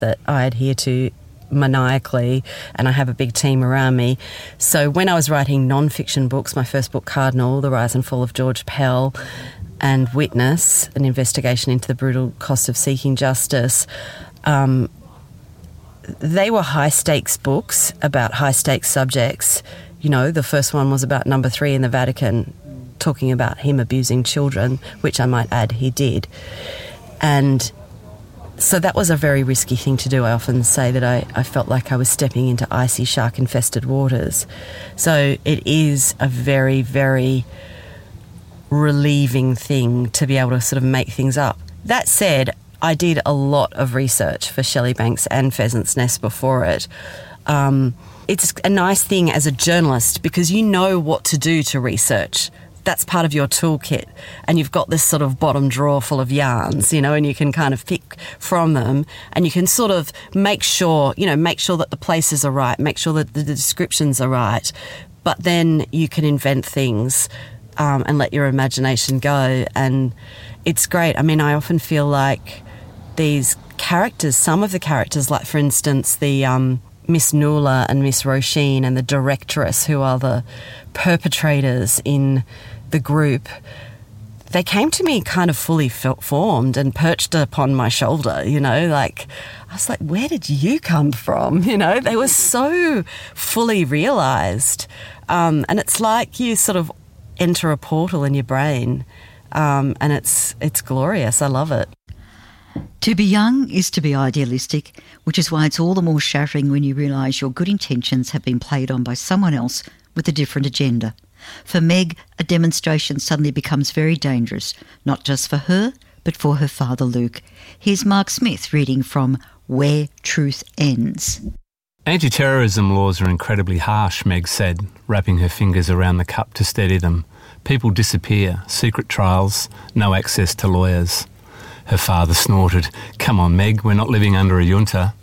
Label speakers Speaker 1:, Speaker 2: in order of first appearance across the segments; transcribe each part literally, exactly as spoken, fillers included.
Speaker 1: that I adhere to maniacally, and I have a big team around me. So when I was writing non-fiction books, my first book, Cardinal, The Rise and Fall of George Pell, and Witness, an investigation into the brutal cost of seeking justice, um, they were high-stakes books about high-stakes subjects. You know, the first one was about number three in the Vatican, talking about him abusing children, which I might add he did. And so that was a very risky thing to do. I often say that I, I felt like I was stepping into icy, shark-infested waters. So it is a very, very relieving thing to be able to sort of make things up. That said, I did a lot of research for Shelley Banks and Pheasant's Nest before it. Um, it's a nice thing as a journalist because you know what to do to research. That's part of your toolkit, and you've got this sort of bottom drawer full of yarns, you know, and you can kind of pick from them, and you can sort of make sure, you know, make sure that the places are right, make sure that the descriptions are right, but then you can invent things um, and let your imagination go, and it's great. I mean, I often feel like these characters, some of the characters, like for instance, the um, Miss Nula and Miss Roisin and the directress, who are the perpetrators in the group, they came to me kind of fully formed and perched upon my shoulder, you know, like, I was like, where did you come from? You know, they were so fully realised. Um, and it's like you sort of enter a portal in your brain, um, and it's it's glorious. I love it.
Speaker 2: To be young is to be idealistic, which is why it's all the more shattering when you realise your good intentions have been played on by someone else with a different agenda. For Meg, a demonstration suddenly becomes very dangerous, not just for her, but for her father Luke. Here's Mark Smith reading from Where Truth Ends.
Speaker 3: Anti-terrorism laws are incredibly harsh, Meg said, wrapping her fingers around the cup to steady them. People disappear, secret trials, no access to lawyers. Her father snorted. Come on, Meg, we're not living under a junta.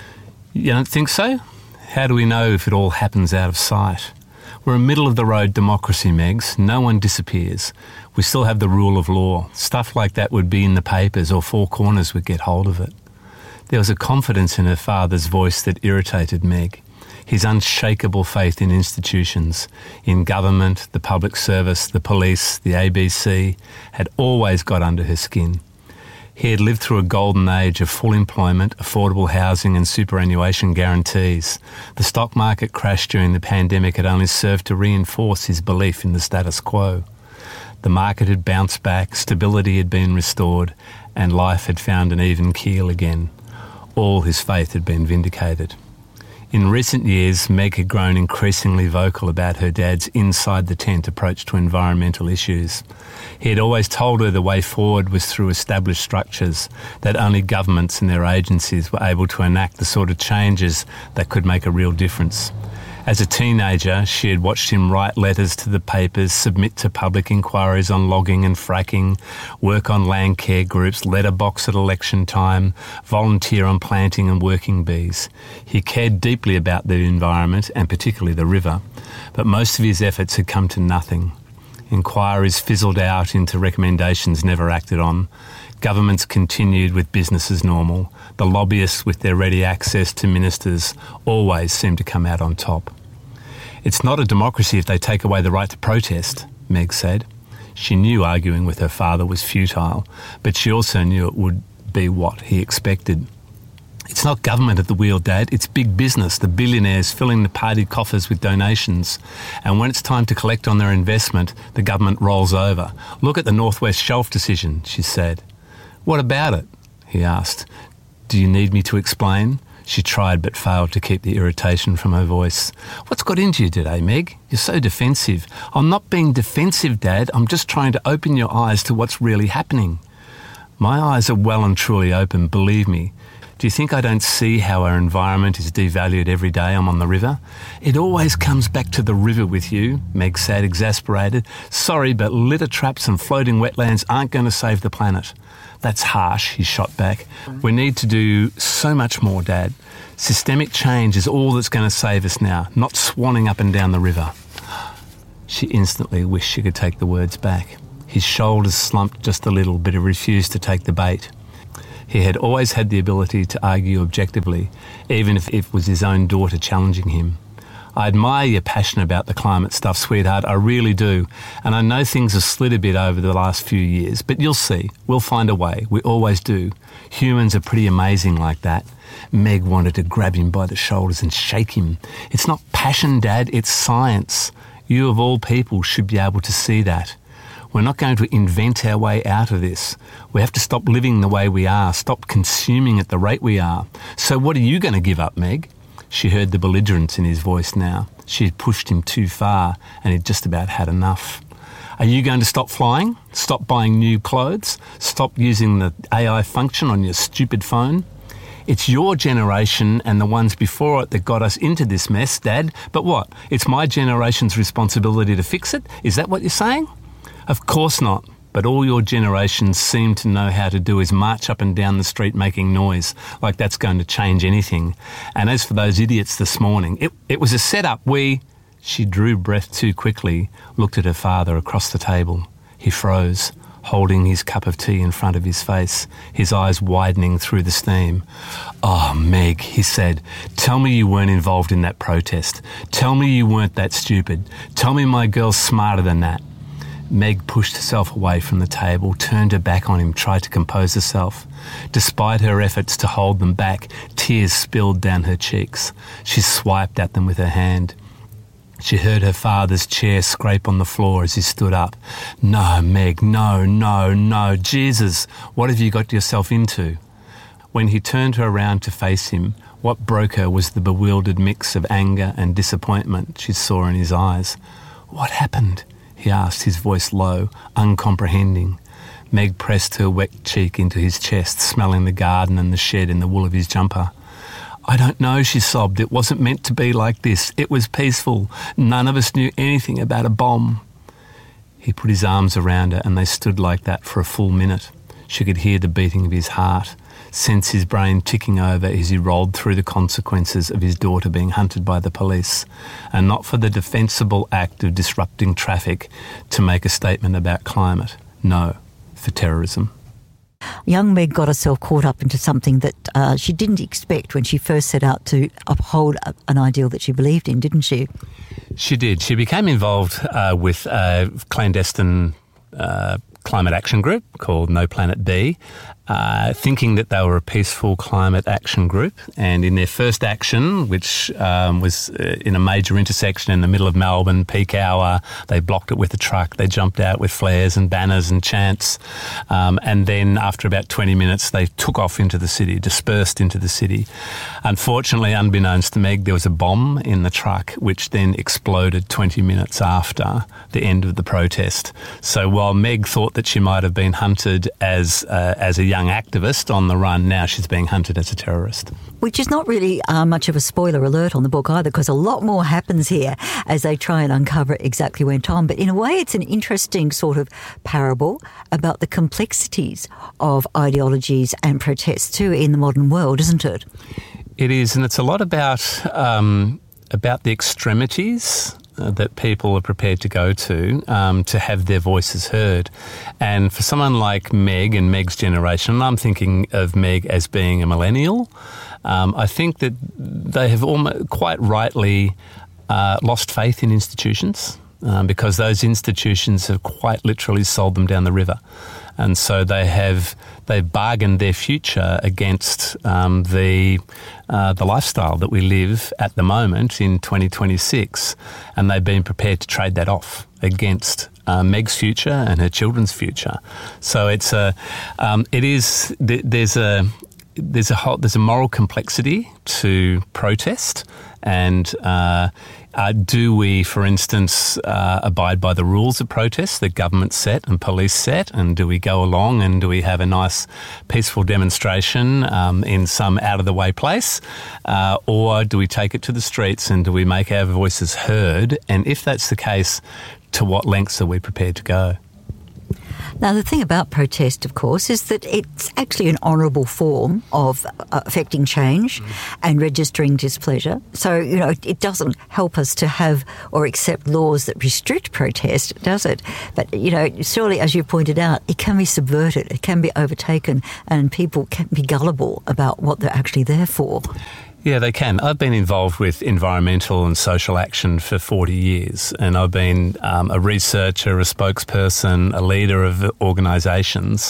Speaker 3: You don't think so? How do we know if it all happens out of sight? We're a middle-of-the-road democracy, Megs. No one disappears. We still have the rule of law. Stuff like that would be in the papers or Four Corners would get hold of it. There was a confidence in her father's voice that irritated Meg. His unshakable faith in institutions, in government, the public service, the police, the A B C, had always got under her skin. He had lived through a golden age of full employment, affordable housing and superannuation guarantees. The stock market crash during the pandemic had only served to reinforce his belief in the status quo. The market had bounced back, stability had been restored, and life had found an even keel again. All his faith had been vindicated. In recent years, Meg had grown increasingly vocal about her dad's inside-the-tent approach to environmental issues. He had always told her the way forward was through established structures, that only governments and their agencies were able to enact the sort of changes that could make a real difference. As a teenager, she had watched him write letters to the papers, submit to public inquiries on logging and fracking, work on land care groups, letterbox at election time, volunteer on planting and working bees. He cared deeply about the environment and particularly the river, but most of his efforts had come to nothing. Inquiries fizzled out into recommendations never acted on. Governments continued with business as normal. The lobbyists, with their ready access to ministers, always seemed to come out on top. It's not a democracy if they take away the right to protest, Meg said. She knew arguing with her father was futile, but she also knew it would be what he expected. It's not government at the wheel, Dad. It's big business, the billionaires filling the party coffers with donations. And when it's time to collect on their investment, the government rolls over. Look at the North West Shelf decision, she said. What about it? He asked. Do you need me to explain? She tried but failed to keep the irritation from her voice. What's got into you today, Meg? You're so defensive. I'm not being defensive, Dad. I'm just trying to open your eyes to what's really happening. My eyes are well and truly open, believe me. Do you think I don't see how our environment is devalued every day I'm on the river? It always comes back to the river with you, Meg said, exasperated. Sorry, but litter traps and floating wetlands aren't going to save the planet. That's harsh, he shot back. We need to do so much more, Dad. Systemic change is all that's going to save us now, not swanning up and down the river. She instantly wished she could take the words back. His shoulders slumped just a little, but he refused to take the bait. He had always had the ability to argue objectively, even if it was his own daughter challenging him. I admire your passion about the climate stuff, sweetheart, I really do. And I know things have slid a bit over the last few years, but you'll see. We'll find a way. We always do. Humans are pretty amazing like that. Meg wanted to grab him by the shoulders and shake him. It's not passion, Dad, it's science. You of all people should be able to see that. We're not going to invent our way out of this. We have to stop living the way we are, stop consuming at the rate we are. So what are you going to give up, Meg? She heard the belligerence in his voice now. She had pushed him too far and he'd just about had enough. Are you going to stop flying? Stop buying new clothes? Stop using the A I function on your stupid phone? It's your generation and the ones before it that got us into this mess, Dad. But what? It's my generation's responsibility to fix it? Is that what you're saying? Of course not. But all your generations seem to know how to do is march up and down the street making noise, like that's going to change anything. And as for those idiots this morning, it, it was a setup. We... She drew breath too quickly, looked at her father across the table. He froze, holding his cup of tea in front of his face, his eyes widening through the steam. "Oh, Meg," he said, "tell me you weren't involved in that protest. Tell me you weren't that stupid. Tell me my girl's smarter than that." Meg pushed herself away from the table, turned her back on him, tried to compose herself. Despite her efforts to hold them back, tears spilled down her cheeks. She swiped at them with her hand. She heard her father's chair scrape on the floor as he stood up. "No, Meg, no, no, no. Jesus, what have you got yourself into?" When he turned her around to face him, what broke her was the bewildered mix of anger and disappointment she saw in his eyes. "What happened?" he asked, his voice low, uncomprehending. Meg pressed her wet cheek into his chest, smelling the garden and the shed in the wool of his jumper. "I don't know," she sobbed. "It wasn't meant to be like this. It was peaceful. None of us knew anything about a bomb." He put his arms around her and they stood like that for a full minute. She could hear the beating of his heart, sense his brain ticking over as he rolled through the consequences of his daughter being hunted by the police, and not for the defensible act of disrupting traffic to make a statement about climate. No, for terrorism.
Speaker 2: Young Meg got herself caught up into something that uh, she didn't expect when she first set out to uphold a, an ideal that she believed in, didn't she?
Speaker 3: She did. She became involved uh, with a clandestine uh, climate action group called No Planet B, uh, thinking that they were a peaceful climate action group. And in their first action, which um, was uh, in a major intersection in the middle of Melbourne, peak hour, they blocked it with a truck. They jumped out with flares and banners and chants. Um, and then after about twenty minutes, they took off into the city, dispersed into the city. Unfortunately, unbeknownst to Meg, there was a bomb in the truck, which then exploded twenty minutes after the end of the protest. So while Meg thought that she might have been hunted as uh, as a young activist on the run, now she's being hunted as a terrorist.
Speaker 2: Which is not really uh, much of a spoiler alert on the book either, because a lot more happens here as they try and uncover exactly what went on. But in a way, it's an interesting sort of parable about the complexities of ideologies and protests too in the modern world, isn't it?
Speaker 3: It is, and it's a lot about um, about the extremities Uh, that people are prepared to go to um, to have their voices heard. And for someone like Meg and Meg's generation, and I'm thinking of Meg as being a millennial, um, I think that they have almost quite rightly uh, lost faith in institutions um, because those institutions have quite literally sold them down the river. And so they have they've bargained their future against um, the uh, the lifestyle that we live at the moment in twenty twenty-six, and they've been prepared to trade that off against uh, Meg's future and her children's future. So it's a um, it is th- there's a there's a whole, there's a moral complexity to protest, and uh, uh, do we, for instance, uh, abide by the rules of protest that government set and police set, and do we go along and do we have a nice peaceful demonstration um, in some out-of-the-way place, uh, or do we take it to the streets and do we make our voices heard? And if that's the case, to what lengths are we prepared to go?
Speaker 2: Now, the thing about protest, of course, is that it's actually an honourable form of uh, affecting change mm. and registering displeasure. So, you know, it doesn't help us to have or accept laws that restrict protest, does it? But, you know, surely, as you pointed out, it can be subverted, it can be overtaken, and people can be gullible about what they're actually there for.
Speaker 3: Yeah, they can. I've been involved with environmental and social action for forty years, and I've been um, a researcher, a spokesperson, a leader of organisations,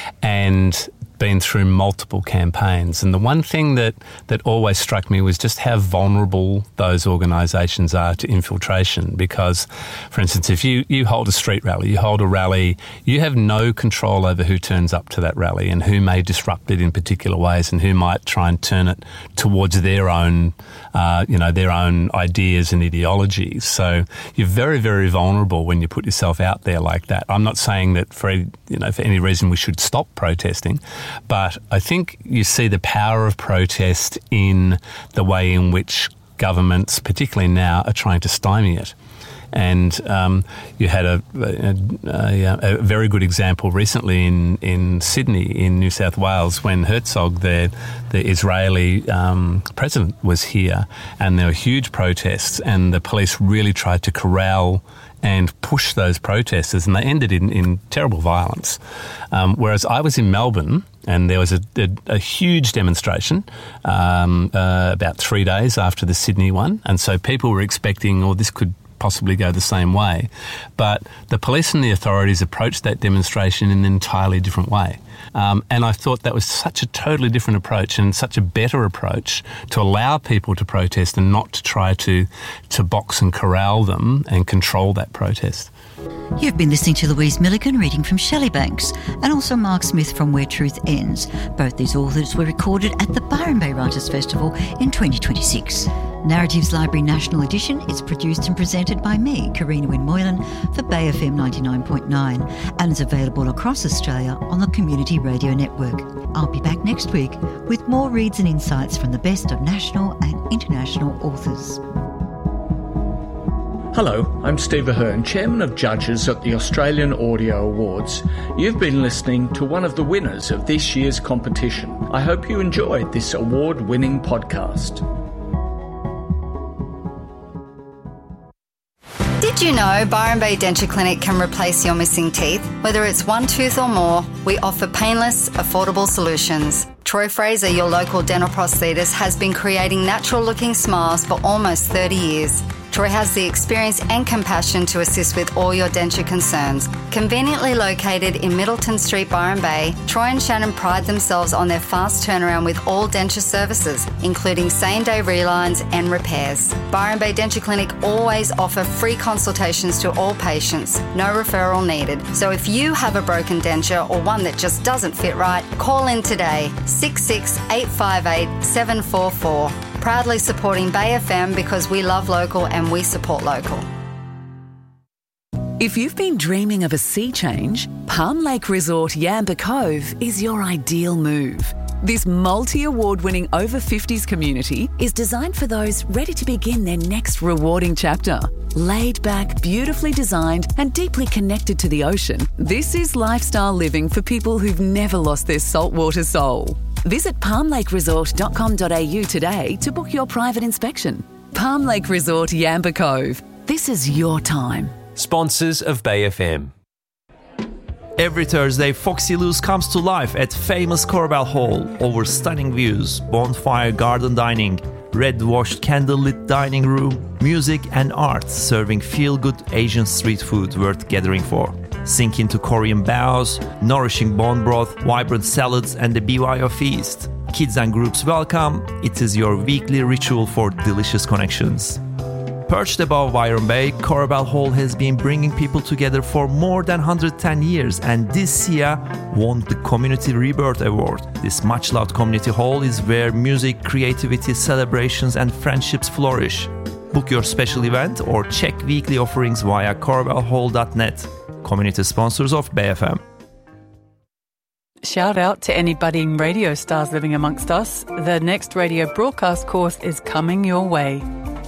Speaker 3: and been through multiple campaigns. And the one thing that, that always struck me was just how vulnerable those organisations are to infiltration. Because, for instance, if you, you hold a street rally, you hold a rally, you have no control over who turns up to that rally and who may disrupt it in particular ways and who might try and turn it towards their own, uh, you know, their own ideas and ideologies. So you're very, very vulnerable when you put yourself out there like that. I'm not saying that for, you know, for any reason we should stop protesting, but I think you see the power of protest in the way in which governments, particularly now, are trying to stymie it. And um, you had a, a, a, a very good example recently in, in Sydney, in New South Wales, when Herzog, the, the Israeli um, president, was here, and there were huge protests, and the police really tried to corral and push those protesters, and they ended in, in terrible violence. Um, whereas I was in Melbourne, and there was a, a, a huge demonstration um, uh, about three days after the Sydney one, and so people were expecting, oh, this could possibly go the same way. But the police and the authorities approached that demonstration in an entirely different way. Um, and I thought that was such a totally different approach and such a better approach to allow people to protest and not to try to, to box and corral them and control that protest.
Speaker 2: You've been listening to Louise Milligan reading from Shelley Banks and also Mark Smith from Where Truth Ends. Both these authors were recorded at the Byron Bay Writers Festival in twenty twenty-six. Narratives Library National Edition is produced and presented by me, Karina Wynne Moylan, for Bay F M ninety-nine point nine and is available across Australia on the Community Radio Network. I'll be back next week with more reads and insights from the best of national and international authors.
Speaker 4: Hello, I'm Steve Ahern, Chairman of Judges at the Australian Audio Awards. You've been listening to one of the winners of this year's competition. I hope you enjoyed this award-winning podcast.
Speaker 5: Did you know Byron Bay Denture Clinic can replace your missing teeth? Whether it's one tooth or more, we offer painless, affordable solutions. Troy Fraser, your local dental prosthetist, has been creating natural-looking smiles for almost thirty years. Troy has the experience and compassion to assist with all your denture concerns. Conveniently located in Middleton Street, Byron Bay, Troy and Shannon pride themselves on their fast turnaround with all denture services, including same-day relines and repairs. Byron Bay Denture Clinic always offer free consultations to all patients, no referral needed. So if you have a broken denture or one that just doesn't fit right, call in today, six six eight five eight seven four four. Proudly supporting Bay F M because we love local and we support local.
Speaker 6: If you've been dreaming of a sea change, Palm Lake Resort Yamba Cove is your ideal move. This multi-award-winning over fifties community is designed for those ready to begin their next rewarding chapter. Laid back, beautifully designed and deeply connected to the ocean, this is lifestyle living for people who've never lost their saltwater soul. Visit palm lake resort dot com dot a u today to book your private inspection. Palm Lake Resort Yamba Cove. This is your time.
Speaker 7: Sponsors of Bay F M.
Speaker 8: Every Thursday, Foxy Loose comes to life at famous Corbell Hall. Over stunning views, bonfire garden dining, red-washed candlelit dining room, music and art serving feel-good Asian street food worth gathering for. Sink into Korean bows, nourishing bone broth, vibrant salads and the B Y O feast. Kids and groups welcome. It is your weekly ritual for delicious connections. Perched above Byron Bay, Corbell Hall has been bringing people together for more than one hundred ten years and this year won the Community Rebirth Award. This much-loved community hall is where music, creativity, celebrations and friendships flourish. Book your special event or check weekly offerings via corbell hall dot net. Community sponsors of Bay F M.
Speaker 9: Shout out to any budding radio stars living amongst us. The next radio broadcast course is coming your way.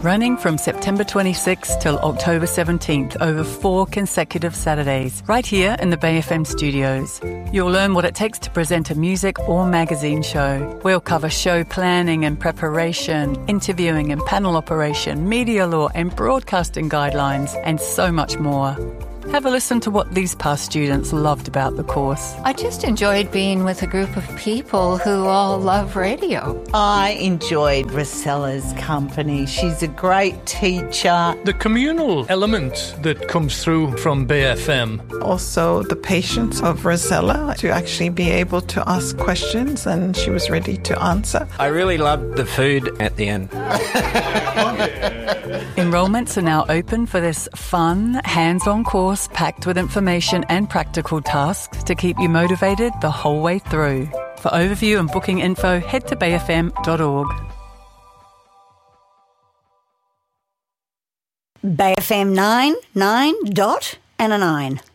Speaker 9: Running from September twenty-sixth till October seventeenth over four consecutive Saturdays, right here in the Bay F M studios. You'll learn what it takes to present a music or magazine show. We'll cover show planning and preparation, interviewing and panel operation, media law and broadcasting guidelines, and so much more. Have a listen to what these past students loved about the course.
Speaker 10: I just enjoyed being with a group of people who all love radio.
Speaker 11: I enjoyed Rosella's company. She's a great teacher.
Speaker 12: The communal element that comes through from Bay F M.
Speaker 13: Also the patience of Rosella to actually be able to ask questions, and she was ready to answer.
Speaker 14: I really loved the food at the end.
Speaker 9: Enrolments are now open for this fun, hands-on course packed with information and practical tasks to keep you motivated the whole way through. For overview and booking info, head to bay f m dot org.
Speaker 15: Bay F M nine, nine dot and a nine.